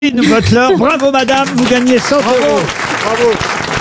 Butler. Bravo madame, vous gagnez 100 euros. Bravo.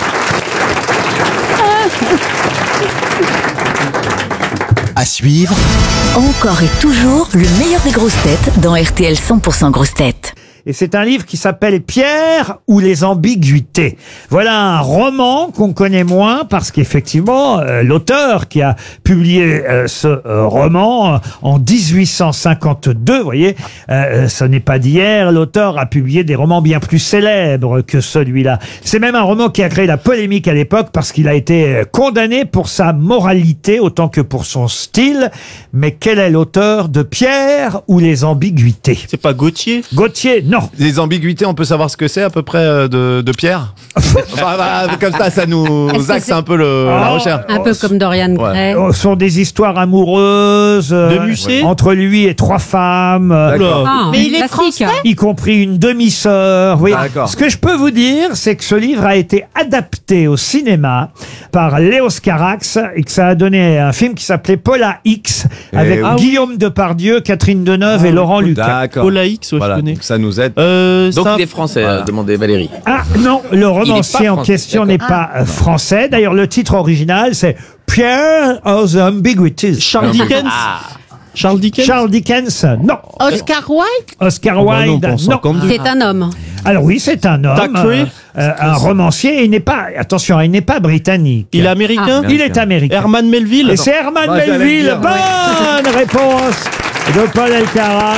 À suivre, Encore et toujours le meilleur des grosses têtes dans RTL 100% grosses têtes. Et c'est un livre qui s'appelle Pierre ou les ambiguïtés. Voilà un roman qu'on connaît moins parce qu'effectivement, l'auteur qui a publié ce roman en 1852, vous voyez, ce n'est pas d'hier, l'auteur a publié des romans bien plus célèbres que celui-là. C'est même un roman qui a créé la polémique à l'époque parce qu'il a été condamné pour sa moralité autant que pour son style. Mais quel est l'auteur de Pierre ou les ambiguïtés? C'est pas Gauthier? Gauthier, non. Les ambiguïtés, on peut savoir ce que c'est à peu près de Pierre. Comme ça nous axe un peu la recherche. Un peu comme Dorian Gray. Ce sont des histoires amoureuses Musset entre lui et 3 femmes, Mais il est français. y compris une demi-sœur. Oui. D'accord. Ce que je peux vous dire, c'est que ce livre a été adapté au cinéma par Léos Carax et que ça a donné un film qui s'appelait Paula X avec oui. Guillaume Depardieu, Catherine Deneuve et Laurent Lucas. D'accord. Paula X, ouais, Voilà, je connais. donc ça nous aide. Donc il est français, demandait Valérie. Ah non, le romancier en français, question n'est pas français. D'ailleurs, le titre original, c'est Pierre of the Ambiguities. Charles Dickens. Charles Dickens. Charles Dickens, non. Oscar Wilde. Oscar Ah bah non, Wilde, pas en non. 52. C'est un homme. Alors oui, c'est un homme, Thackeray. un romancier. Et il n'est pas, attention, il n'est pas britannique. Il est américain. Il est américain. Herman Melville. Et c'est Herman Moi, j'allais Melville. le dire, Bonne réponse de Paul Elkarat.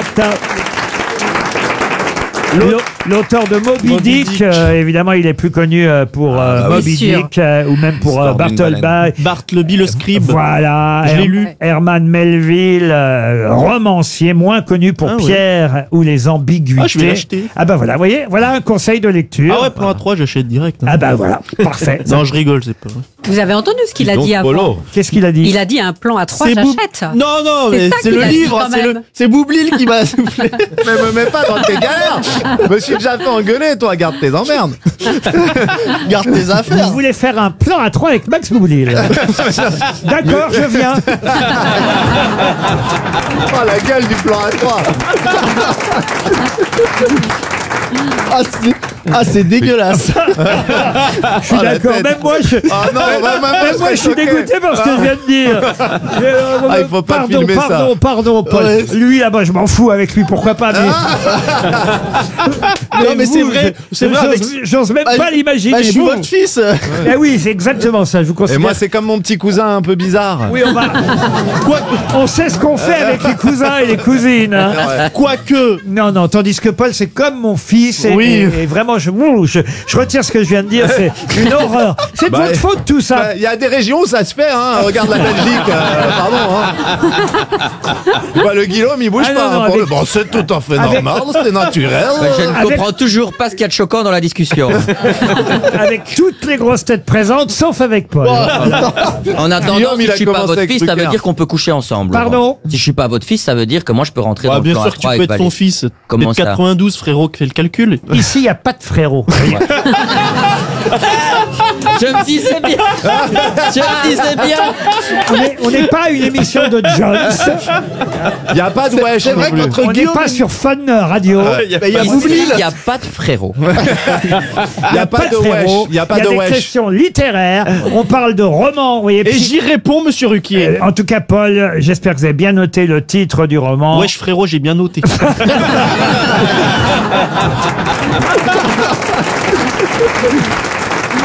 L'auteur de Moby Dick, évidemment, il est plus connu pour Moby sûr. Dick ou même pour L'histoire d'une Bartleby. Bartleby le scribe. Voilà, Je l'ai lu. Herman Melville, romancier moins connu pour Ah ouais. Pierre ou les ambiguïtés. Ah, je vais l'acheter. Ah bah voilà, vous voyez, voilà un conseil de lecture. Ah ouais, plan A3, j'achète direct. hein. Ah bah voilà, parfait. Non, je rigole, c'est pas vrai. Vous avez entendu ce qu'il a Donc, dit avant? Polo. Qu'est-ce qu'il a dit? Il a dit un plan à 3, C'est Boub- j'achète. Non, C'est mais ça c'est qu'il le a dit livre, quand même. c'est Boublil qui m'a soufflé. Mais me mets pas dans tes galères. Je me suis déjà fait engueuler, toi, garde tes emmerdes. Garde tes affaires. Vous voulez faire un plan à 3 avec Max Boublil? D'accord, je viens. Oh, la gueule du plan A3. C'est dégueulasse. Je suis d'accord, tête. même moi je... Ah non, Même moi, je suis dégoûté par ce que je viens de dire. Il faut pas pardon, filmer ça. pardon, Paul. Ouais. Lui, là-bas, je m'en fous avec lui, pourquoi pas, mais... Non, mais c'est vous, vrai, c'est vrai. avec- J'ose même pas l'imaginer. Bah, je suis Vous. votre fils. Eh oui, c'est exactement ça, je vous Et considère. moi, c'est comme mon petit cousin un peu bizarre. Oui, on sait ce qu'on fait avec les cousins et les cousines. Hein. Quoique. Non, tandis que Paul, c'est comme mon fils. Et, Oui. et vraiment, je retire ce que je viens de dire. C'est une horreur. C'est de votre faute, tout ça. Il y a des régions où ça se fait, hein. Regarde la Belgique, pardon. Hein. Bah, le Guillaume, il bouge Ah, pas. non, hein, avec- pour bon, c'est tout à fait avec- normal, c'est naturel. Je ne Avec- comprends toujours pas ce qu'il y a de choquant dans la discussion. Avec toutes les grosses têtes présentes, sauf avec Paul. En attendant, Guillaume, si il je a suis pas commencé votre avec fils, ça veut Drucker. dire qu'on peut coucher ensemble. Pardon? Si je suis pas votre fils, ça veut dire que moi je peux rentrer dans le Bien plan sûr A3 que tu peux avec être son Valérie. fils. Comment T'es de ça 92, frérot, qui fait le calcul. Ici, il n'y a pas de frérot. Je me disais bien. Je me disais bien. On n'est pas une émission de Jones. Il n'y a pas de wesh. C'est vrai non plus. qu'entre On n'est Guillaume pas sur Fun Radio. il y a Ici, Boublil. il n'y a pas de frérot. Il n'y a pas de wesh. frérot. Il n'y a pas Il y de a des wesh. questions littéraires. On parle de romans. Vous voyez, Et j'y réponds, monsieur Ruquier. En tout cas, Paul, j'espère que vous avez bien noté le titre du roman. Wesh, frérot, j'ai bien noté.